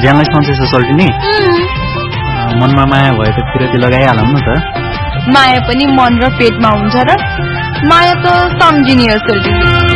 ज्यानलाई सन्चै सल्टिने मनमा माया भए त फिरती लगाइहालौँ न त माया पनि मन र पेटमा हुन्छ र माया त सम्झिने हो सोल्टिने